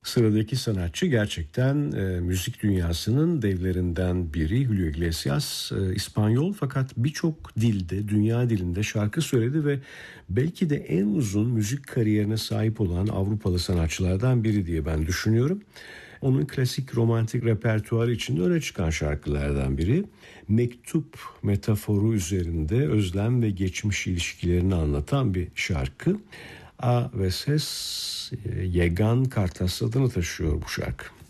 Sıradaki sanatçı gerçekten müzik dünyasının devlerinden biri, Julio Iglesias. İspanyol fakat birçok dilde, dünya dilinde şarkı söyledi ve belki de en uzun müzik kariyerine sahip olan Avrupalı sanatçılardan biri diye ben düşünüyorum. Onun klasik romantik repertuarı içinde öne çıkan şarkılardan biri. Mektup metaforu üzerinde özlem ve geçmiş ilişkilerini anlatan bir şarkı. A ve Ses Yegan Kartas adını taşıyor bu şarkı.